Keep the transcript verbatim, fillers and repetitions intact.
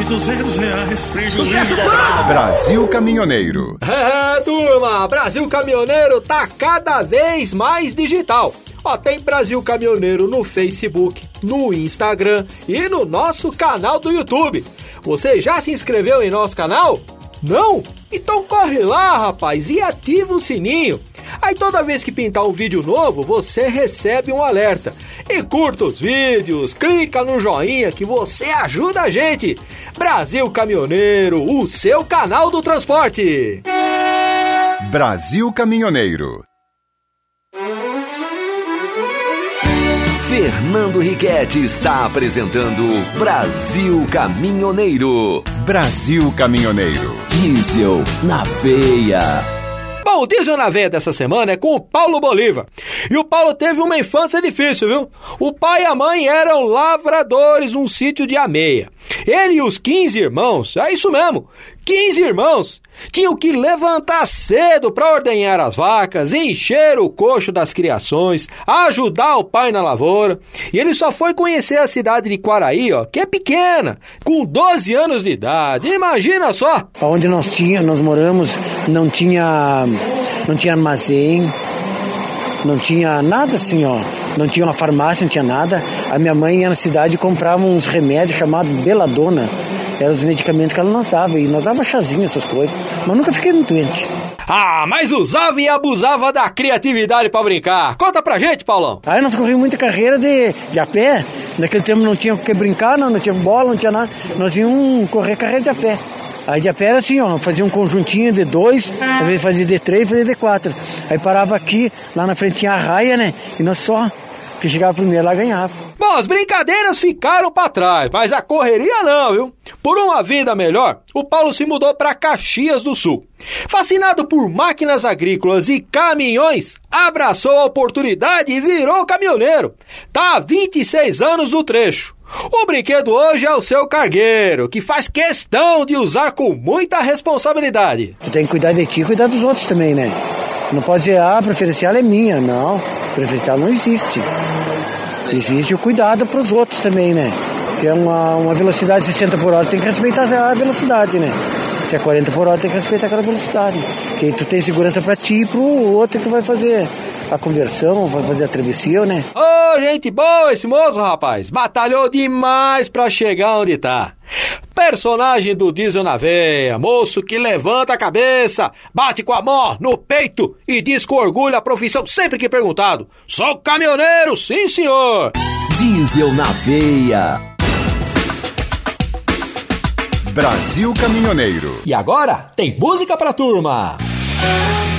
duzentos reais. Sucesso, Brasil Caminhoneiro. É, turma, Brasil Caminhoneiro tá cada vez mais digital. Ó, tem Brasil Caminhoneiro no Facebook, no Instagram e no nosso canal do YouTube. Você já se inscreveu em nosso canal? Não? Então corre lá, rapaz, e ativa o sininho. Aí toda vez que pintar um vídeo novo, você recebe um alerta. E curta os vídeos, clica no joinha que você ajuda a gente. Brasil Caminhoneiro, o seu canal do transporte. Brasil Caminhoneiro. Fernando Riquetti está apresentando Brasil Caminhoneiro. Brasil Caminhoneiro. Diesel na veia. Bom, o Diesel na veia dessa semana é com o Paulo Bolívar. E o Paulo teve uma infância difícil, viu? O pai e a mãe eram lavradores num sítio de ameia. Ele e os quinze irmãos, é isso mesmo, quinze irmãos, tinham que levantar cedo para ordenhar as vacas, encher o coxo das criações, ajudar o pai na lavoura. E ele só foi conhecer a cidade de Quaraí, ó, que é pequena, com doze anos de idade. Imagina só! Onde nós tínhamos, nós moramos, não tinha, não tinha armazém, não tinha nada assim, ó. Não tinha uma farmácia, não tinha nada. A minha mãe ia na cidade e comprava uns remédios chamados Beladona. Eram os medicamentos que ela nos dava. E nós dava chazinho, essas coisas. Mas nunca fiquei muito doente. Ah, mas usava e abusava da criatividade pra brincar. Conta pra gente, Paulão. Aí nós corríamos muita carreira de, de a pé. Naquele tempo não tinha o que brincar, não, não tinha bola, não tinha nada. Nós íamos correr carreira de a pé. Aí de a pé era assim, ó, fazia um conjuntinho de dois, às vezes fazia de três, fazia de quatro. Aí parava aqui, lá na frente tinha a raia, né? E nós só, que chegava primeiro lá ganhava. Bom, as brincadeiras ficaram pra trás, mas a correria não, viu? Por uma vida melhor, o Paulo se mudou pra Caxias do Sul. Fascinado por máquinas agrícolas e caminhões, abraçou a oportunidade e virou caminhoneiro. Tá há vinte e seis anos no trecho. O brinquedo hoje é o seu cargueiro, que faz questão de usar com muita responsabilidade. Tu tem que cuidar de ti e cuidar dos outros também, né? Não pode dizer, ah, a preferencial é minha. Não, preferencial não existe. Existe o cuidado para os outros também, né? Se é uma, uma velocidade de sessenta por hora, tem que respeitar a velocidade, né? Se é quarenta por hora, tem que respeitar aquela velocidade. Porque tu tem segurança para ti e para o outro que vai fazer a conversão, vai fazer a travessia, né? Ô, oh, gente boa esse moço, rapaz. Batalhou demais pra chegar onde tá. Personagem do Diesel na veia, moço que levanta a cabeça, bate com a mão no peito e diz com orgulho a profissão sempre que perguntado. Sou caminhoneiro, sim senhor. Diesel na veia. Brasil Caminhoneiro. E agora tem música pra turma.